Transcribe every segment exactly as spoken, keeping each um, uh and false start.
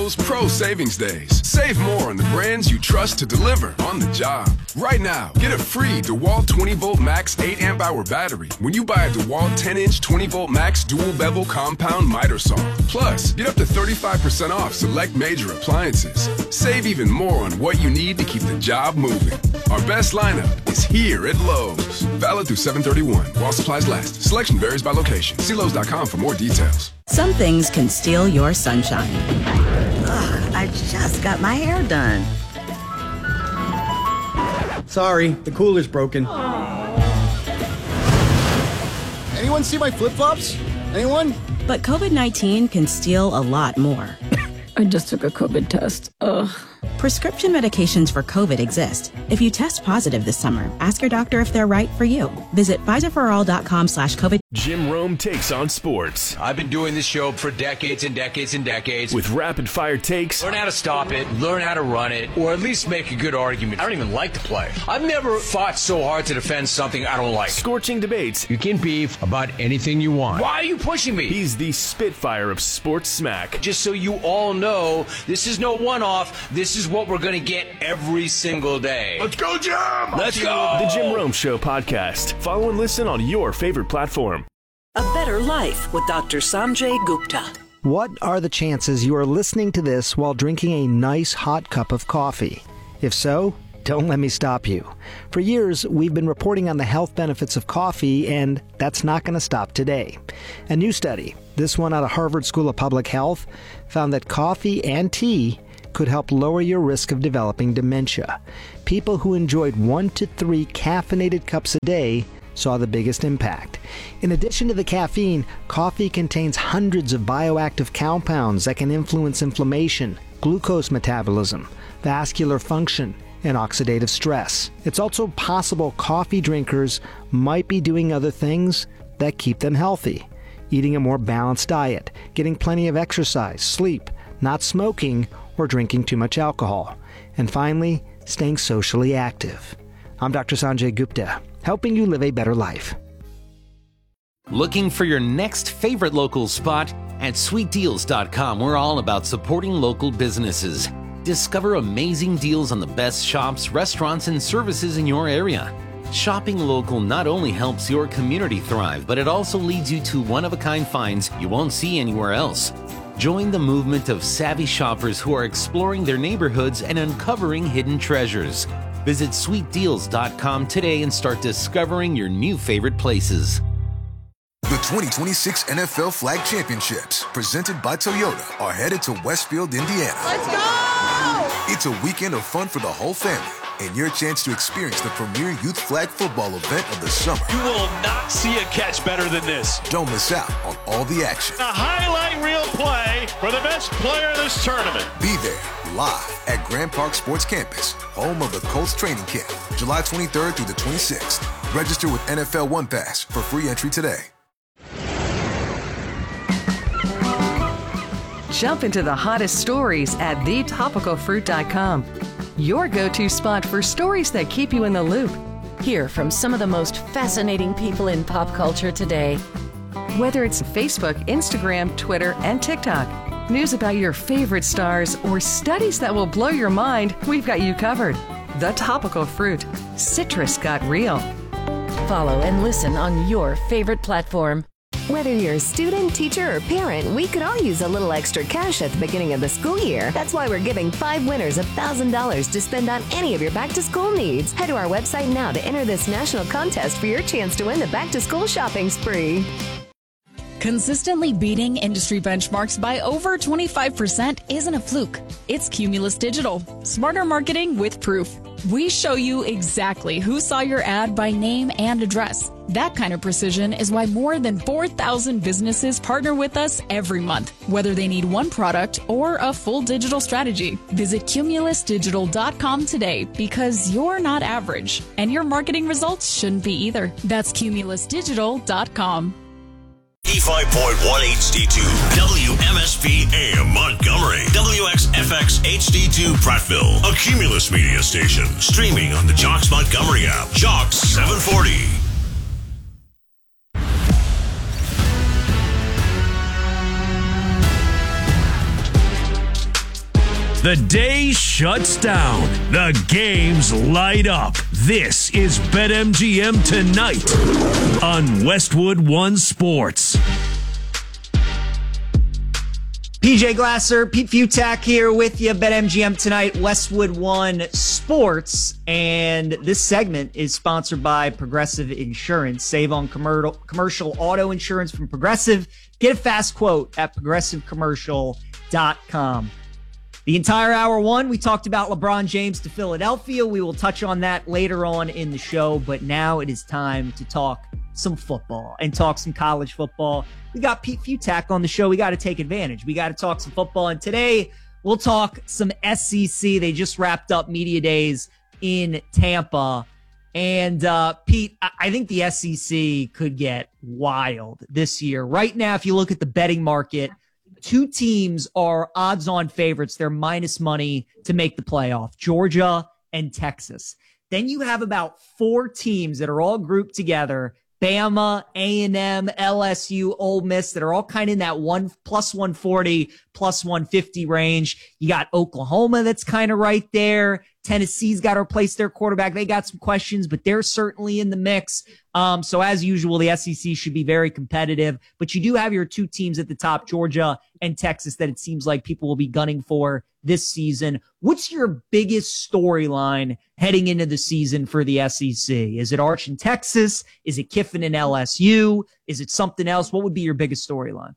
Lowe's Pro Savings Days. Save more on the brands you trust to deliver on the job. Right now, get a free DeWalt twenty volt max eight amp hour battery when you buy a DeWalt ten inch twenty volt max dual bevel compound miter saw. Plus, get up to thirty-five percent off select major appliances. Save even more on what you need to keep the job moving. Our best lineup is here at Lowe's. Valid through seven thirty-one while supplies last. Selection varies by location. See Lowe's dot com for more details. Some things can steal your sunshine. Ugh, I just got my hair done. Sorry, the cooler's broken. Anyone see my flip-flops? Anyone? But COVID nineteen can steal a lot more. I just took a COVID test. Ugh. Prescription medications for COVID exist. If you test positive this summer, ask your doctor if they're right for you. Visit Pfizer for all dot com slash COVID. Jim Rome takes on sports. I've been doing this show for decades and decades and decades. With rapid-fire takes. Learn how to stop it, learn how to run it, or at least make a good argument. I don't even like to play. I've never fought so hard to defend something I don't like. Scorching debates. You can beef about anything you want. Why are you pushing me? He's the Spitfire of sports smack. Just so you all know, this is no one-off. This is what we're going to get every single day. Let's go, Jim! Let's go! The Jim Rome Show podcast. Follow and listen on your favorite platform. A Better Life with Doctor Sanjay Gupta. What are the chances you are listening to this while drinking a nice hot cup of coffee? If so, don't let me stop you. For years, we've been reporting on the health benefits of coffee, and that's not going to stop today. A new study, this one out of Harvard School of Public Health, found that coffee and tea could help lower your risk of developing dementia. People who enjoyed one to three caffeinated cups a day saw the biggest impact. In addition to the caffeine, coffee contains hundreds of bioactive compounds that can influence inflammation, glucose metabolism, vascular function, and oxidative stress. It's also possible coffee drinkers might be doing other things that keep them healthy. Eating a more balanced diet, getting plenty of exercise, sleep, not smoking, or drinking too much alcohol. And finally, staying socially active. I'm Doctor Sanjay Gupta, helping you live a better life. Looking for your next favorite local spot? At sweet deals dot com, we're all about supporting local businesses. Discover amazing deals on the best shops, restaurants, and services in your area. Shopping local not only helps your community thrive, but it also leads you to one-of-a-kind finds you won't see anywhere else. Join the movement of savvy shoppers who are exploring their neighborhoods and uncovering hidden treasures. Visit sweet deals dot com today and start discovering your new favorite places. The twenty twenty-six N F L Flag Championships, presented by Toyota, are headed to Westfield, Indiana. Let's go! It's a weekend of fun for the whole family and your chance to experience the premier youth flag football event of the summer. You will not see a catch better than this. Don't miss out on all the action. A highlight reel play for the best player in this tournament. Be there live at Grand Park Sports Campus, home of the Colts training camp, July twenty-third through the twenty-sixth. Register with N F L One Pass for free entry today. Jump into the hottest stories at the topical fruit dot com. Your go-to spot for stories that keep you in the loop. Hear from some of the most fascinating people in pop culture today. Whether it's Facebook, Instagram, Twitter, and TikTok, news about your favorite stars, or studies that will blow your mind, we've got you covered. The Topical Fruit. Citrus got real. Follow and listen on your favorite platform. Whether you're a student, teacher, or parent, we could all use a little extra cash at the beginning of the school year. That's why we're giving five winners one thousand dollars to spend on any of your back-to-school needs. Head to our website now to enter this national contest for your chance to win the back-to-school shopping spree. Consistently beating industry benchmarks by over twenty-five percent isn't a fluke. It's Cumulus Digital. Smarter marketing with proof. We show you exactly who saw your ad by name and address. That kind of precision is why more than four thousand businesses partner with us every month, whether they need one product or a full digital strategy. Visit Cumulus Digital dot com today because you're not average, and your marketing results shouldn't be either. That's Cumulus Digital dot com. eighty-five point one H D two, W M S P A M Montgomery, W X F X H D two Prattville, a Cumulus media station, streaming on the Jocks Montgomery app, Jocks seven forty. The day shuts down. The games light up. This is BetMGM Tonight on Westwood One Sports. P J Glasser, Pete Futak here with you. BetMGM Tonight, Westwood One Sports. And this segment is sponsored by Progressive Insurance. Save on commercial, commercial auto insurance from Progressive. Get a fast quote at progressive commercial dot com. The entire hour one, we talked about LeBron James to Philadelphia. We will touch on that later on in the show, but now it is time to talk some football and talk some college football. We got Pete Futak on the show. We got to take advantage. We got to talk some football, and today we'll talk some S E C. They just wrapped up media days in Tampa, and uh, Pete, I think the S E C could get wild this year. Right now, if you look at the betting market, two teams are odds-on favorites. They're minus money to make the playoff, Georgia and Texas. Then you have about four teams that are all grouped together, Bama, A and M, L S U, Ole Miss, that are all kind of in that one plus one forty, plus one fifty range. You got Oklahoma that's kind of right there. Tennessee's got to replace their quarterback. They got some questions, but they're certainly in the mix. Um, so as usual, the S E C should be very competitive, but you do have your two teams at the top, Georgia and Texas, that it seems like people will be gunning for this season. What's your biggest storyline heading into the season for the S E C? Is it Arch in Texas? Is it Kiffin and L S U? Is it something else? What would be your biggest storyline?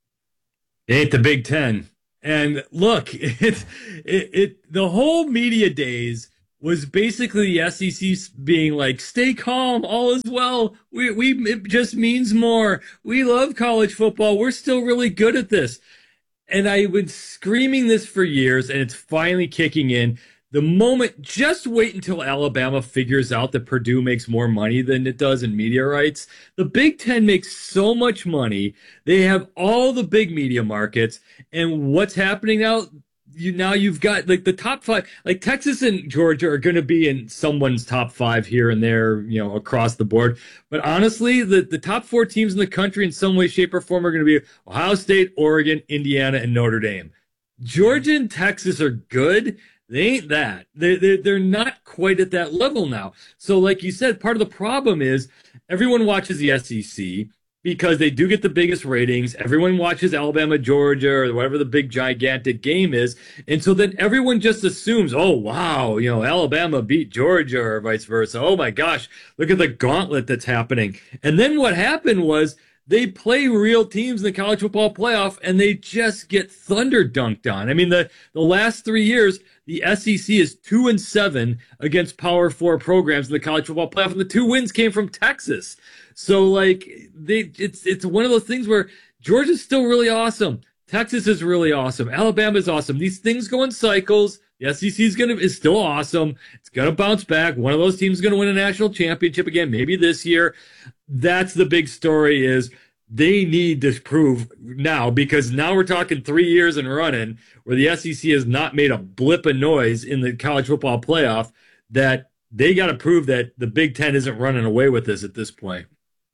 It ain't the Big Ten. And look, it, it, it, the whole media days was basically the S E C being like, stay calm, all is well. We, we, it just means more. We love college football. We're still really good at this. And I've been screaming this for years, and it's finally kicking in. The moment, just wait until Alabama figures out that Purdue makes more money than it does in media rights. The Big Ten makes so much money. They have all the big media markets. And what's happening now? You now you've got like the top five, like Texas and Georgia are going to be in someone's top five here and there, you know, across the board. But honestly, the, the top four teams in the country in some way, shape, or form are going to be Ohio State, Oregon, Indiana, and Notre Dame. Georgia and Texas are good. They ain't that. They're, they're, they're not quite at that level now. So like you said, part of the problem is everyone watches the S E C because they do get the biggest ratings. Everyone watches Alabama, Georgia, or whatever the big gigantic game is. And so then everyone just assumes, oh, wow, you know, Alabama beat Georgia or vice versa. Oh, my gosh, look at the gauntlet that's happening. And then what happened was they play real teams in the college football playoff, and they just get thunder dunked on. I mean, the, the last three years, the S E C is two and seven against Power Four programs in the college football playoff, and the two wins came from Texas. So, like, they, it's it's one of those things where Georgia's still really awesome, Texas is really awesome, Alabama is awesome. These things go in cycles. The S E C is gonna is still awesome. It's gonna bounce back. One of those teams is gonna win a national championship again, maybe this year. That's the big story. Is they need to prove now, because now we're talking three years and running where the S E C has not made a blip of noise in the college football playoff, that they got to prove that the Big Ten isn't running away with this at this point.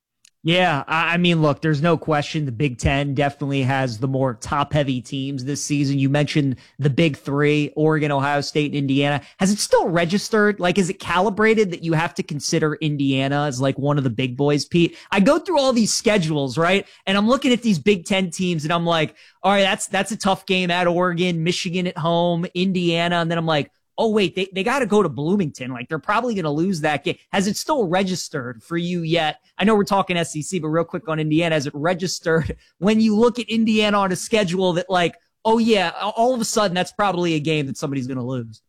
Yeah, I mean, look, there's no question the Big Ten definitely has the more top-heavy teams this season. You mentioned the big three, Oregon, Ohio State, and Indiana. Has it still registered? Like, is it calibrated that you have to consider Indiana as, like, one of the big boys, Pete? I go through all these schedules, right? And I'm looking at these Big Ten teams, and I'm like, all right, that's that's a tough game at Oregon, Michigan at home, Indiana, and then I'm like, oh, wait, they, they got to go to Bloomington. Like, they're probably going to lose that game. Has it still registered for you yet? I know we're talking S E C, but real quick on Indiana, has it registered when you look at Indiana on a schedule that, like, oh, yeah, all of a sudden that's probably a game that somebody's going to lose?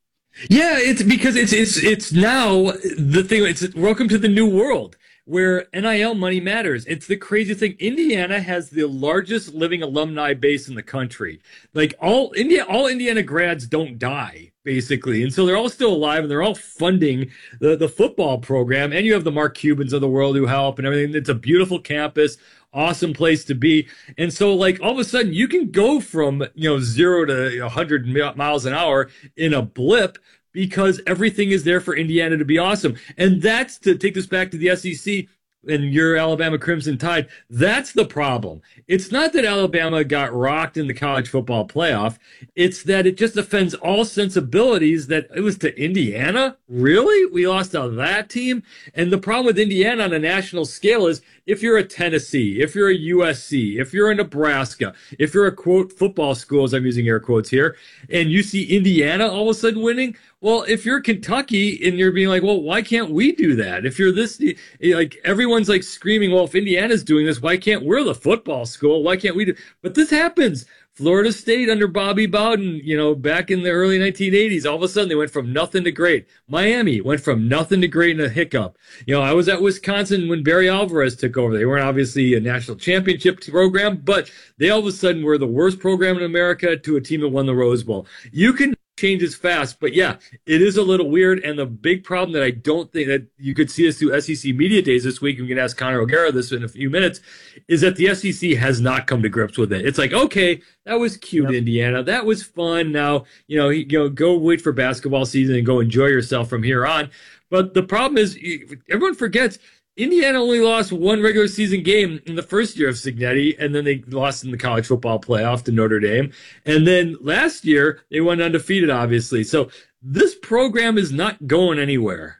Yeah, it's because it's it's it's now the thing. It's welcome to the new world where N I L money matters. It's the crazy thing. Indiana has the largest living alumni base in the country. Like all India, all Indiana grads don't die, basically. And so they're all still alive and they're all funding the, the football program. And you have the Mark Cubans of the world who help and everything. It's a beautiful campus, awesome place to be. And so like all of a sudden you can go from, you know, zero to a hundred miles an hour in a blip, because everything is there for Indiana to be awesome. And that's, to take this back to the S E C, and your Alabama Crimson Tide, that's the problem. It's not that Alabama got rocked in the college football playoff. It's that it just offends all sensibilities that it was to Indiana. Really? We lost to that team? And the problem with Indiana on a national scale is if you're a Tennessee, if you're a U S C, if you're a Nebraska, if you're a, quote, football school, as I'm using air quotes here, and you see Indiana all of a sudden winning, well, if you're Kentucky and you're being like, well, why can't we do that? If you're this, like, everyone's like screaming, well, if Indiana's doing this, why can't we're the football school? Why can't we do? But this happens. Florida State under Bobby Bowden, you know, back in the early nineteen eighties, all of a sudden they went from nothing to great. Miami went from nothing to great in a hiccup. You know, I was at Wisconsin when Barry Alvarez took over. They weren't obviously a national championship program, but they all of a sudden were the worst program in America to a team that won the Rose Bowl. You can changes fast, but yeah, it is a little weird. And the big problem that I don't think that you could see us through S E C Media Days this week, and we can ask Connor O'Gara this in a few minutes, is that the S E C has not come to grips with it. It's like, okay, that was cute, yep. Indiana. That was fun. Now, you know, you know, go wait for basketball season and go enjoy yourself from here on. But the problem is, everyone forgets, Indiana only lost one regular season game in the first year of Cignetti, and then they lost in the college football playoff to Notre Dame. And then last year, they went undefeated, obviously. So this program is not going anywhere.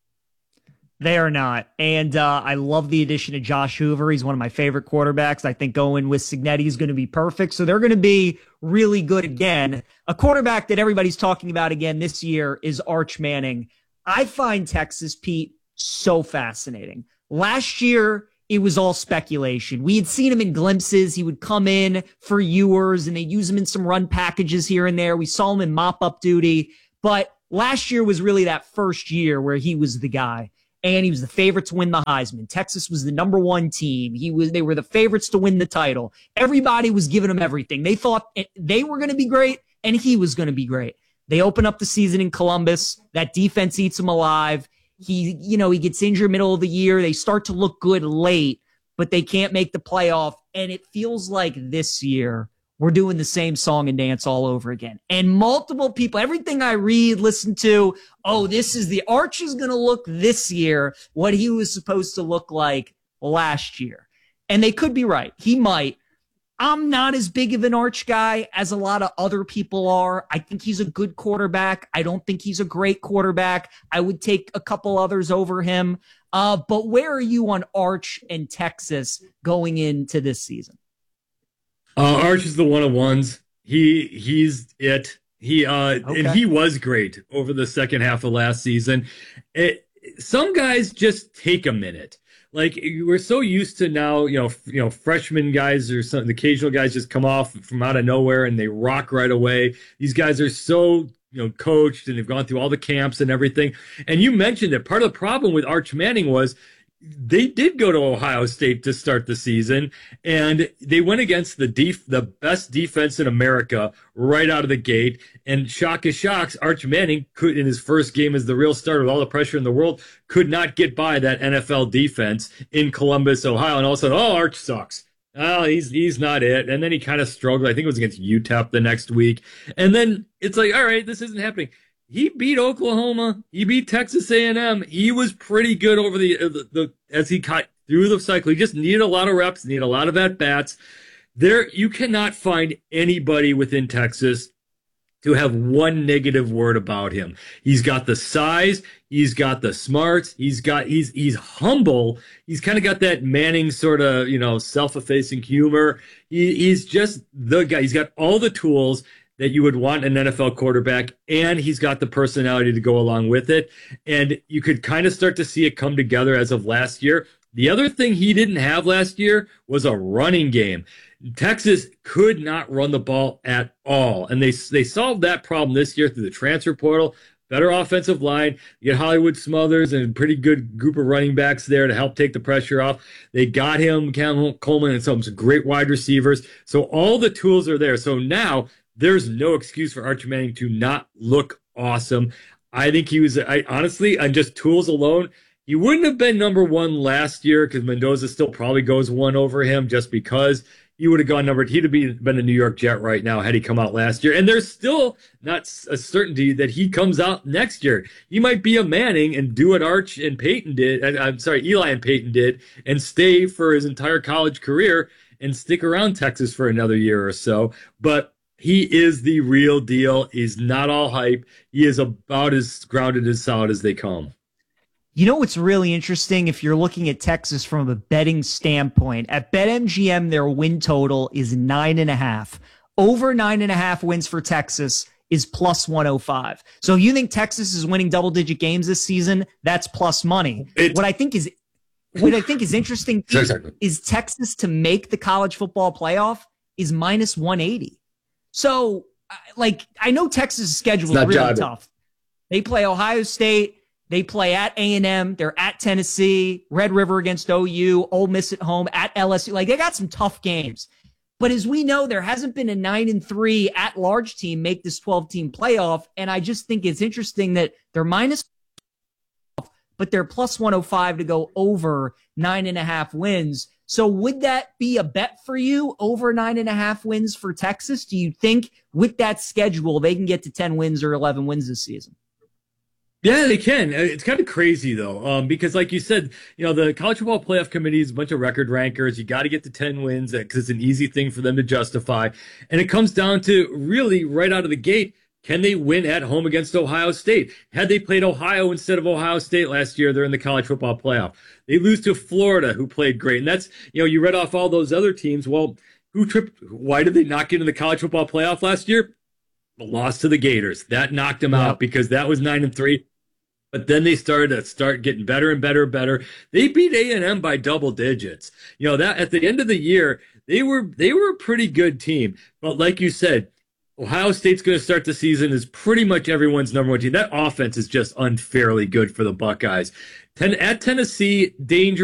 They are not. And uh, I love the addition of Josh Hoover. He's one of my favorite quarterbacks. I think going with Cignetti is going to be perfect. So they're going to be really good again. A quarterback that everybody's talking about again this year is Arch Manning. I find Texas, Pete, so fascinating. Last year, it was all speculation. We had seen him in glimpses. He would come in for Ewers, and they use him in some run packages here and there. We saw him in mop-up duty. But last year was really that first year where he was the guy. And he was the favorite to win the Heisman. Texas was the number one team. He was. They were the favorites to win the title. Everybody was giving him everything. They thought they were going to be great, and he was going to be great. They open up the season in Columbus. That defense eats him alive. He, you know, he gets injured middle of the year. They start to look good late, but they can't make the playoff. And it feels like this year we're doing the same song and dance all over again. And multiple people, everything I read, listen to, oh, this is the Arch is going to look this year what he was supposed to look like last year. And they could be right. He might. I'm not as big of an Arch guy as a lot of other people are. I think he's a good quarterback. I don't think he's a great quarterback. I would take a couple others over him. Uh, but where are you on Arch and Texas going into this season? Uh, Arch is the one of ones. He he's it. He uh, okay. And he was great over the second half of last season. It, some guys just take a minute. Like, we're so used to now, you know, you know, freshman guys or some the occasional guys just come off from out of nowhere and they rock right away. These guys are so, you know, coached, and they've gone through all the camps and everything. And you mentioned that part of the problem with Arch Manning was they did go to Ohio State to start the season, and they went against the def- the best defense in America right out of the gate. And shock of shocks, Arch Manning could, in his first game as the real starter with all the pressure in the world, could not get by that N F L defense in Columbus, Ohio. And all of a sudden, oh, Arch sucks. Oh, he's he's not it. And then he kind of struggled. I think it was against U T E P the next week. And then it's like, all right, this isn't happening. He beat Oklahoma. He beat Texas A and M. He was pretty good over the, the, the as he cut through the cycle. He just needed a lot of reps, needed a lot of at-bats. There, you cannot find anybody within Texas to have one negative word about him. He's got the size. He's got the smarts. He's got, he's, he's humble. He's kind of got that Manning sort of, you know, self-effacing humor. He, he's just the guy. He's got all the tools that you would want an N F L quarterback, and he's got the personality to go along with it. And you could kind of start to see it come together as of last year. The other thing he didn't have last year was a running game. Texas could not run the ball at all. And they they solved that problem this year through the transfer portal, better offensive line. You get Hollywood Smothers and a pretty good group of running backs there to help take the pressure off. They got him, Cam Coleman, and some great wide receivers. So all the tools are there. So now there's no excuse for Arch Manning to not look awesome. I think he was, I honestly, on just tools alone, he wouldn't have been number one last year because Mendoza still probably goes one over him just because he would have gone numbered. He'd have been a New York Jet right now had he come out last year. And there's still not a certainty that he comes out next year. He might be a Manning and do what Arch and Peyton did. I'm sorry, Eli and Peyton did, and stay for his entire college career and stick around Texas for another year or so. But he is the real deal. He's not all hype. He is about as grounded and solid as they come. You know what's really interesting if you're looking at Texas from a betting standpoint? At BetMGM, their win total is nine and a half. Over nine and a half wins for Texas is plus one oh five. So if you think Texas is winning double-digit games this season, that's plus money. It's- what I think is what I think is interesting exactly. is Texas to make the college football playoff is minus one eighty. So, like, I know Texas' schedule is really jiving. tough. They play Ohio State. They play at A and M. They're at Tennessee, Red River against O U, Ole Miss at home, at L S U. Like, they got some tough games. But as we know, there hasn't been a nine and three at-large team make this twelve-team playoff. And I just think it's interesting that they're minus, but they're plus one oh five to go over nine and a half wins. So would that be a bet for you, over nine and a half wins for Texas? Do you think with that schedule, they can get to ten wins or eleven wins this season? Yeah, they can. It's kind of crazy, though, um, because like you said, you know, the College Football Playoff Committee is a bunch of record rankers. You got to get to ten wins because it's an easy thing for them to justify. And it comes down to really right out of the gate, can they win at home against Ohio State? Had they played Ohio instead of Ohio State last year, they're in the College Football Playoff. They lose to Florida, who played great. And that's, you know, you read off all those other teams. Well, who tripped? Why did they not get in the College Football Playoff last year? The loss to the Gators. That knocked them yep. out because that was nine and three. But then they started to start getting better and better and better. They beat A and M by double digits. You know, that at the end of the year, they were they were a pretty good team. But like you said, Ohio State's going to start the season as pretty much everyone's number one team. That offense is just unfairly good for the Buckeyes. Ten, at Tennessee, dangerous.